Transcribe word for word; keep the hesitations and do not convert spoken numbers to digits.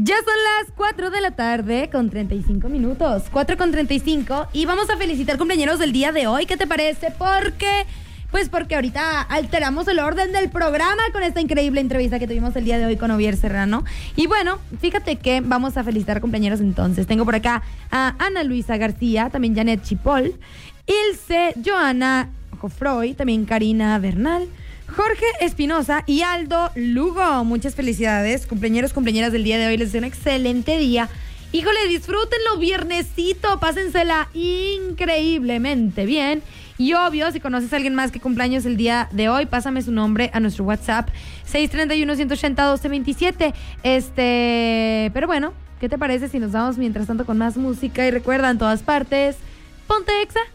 Ya son las cuatro de la tarde con treinta y cinco minutos. cuatro con treinta y cinco y vamos a felicitar cumpleaños del día de hoy. ¿Qué te parece? Porque, pues porque ahorita alteramos el orden del programa con esta increíble entrevista que tuvimos el día de hoy con Ovier Serrano. Y bueno, fíjate que vamos a felicitar cumpleaños entonces. Tengo por acá a Ana Luisa García, también Janet Chipol, Ilse, Joana Jofroy, también Karina Bernal, Jorge Espinosa y Aldo Lugo. Muchas felicidades, cumpleañeros, cumpleañeras del día de hoy. Les deseo un excelente día. Híjole, disfrútenlo viernesito, pásensela increíblemente bien. Y obvio, si conoces a alguien más que cumpleaños el día de hoy, pásame su nombre a nuestro WhatsApp seis tres uno, uno ocho cero, uno dos dos siete. Este, pero bueno, ¿qué te parece si nos vamos mientras tanto con más música? Y recuerda, en todas partes, ponte Exa.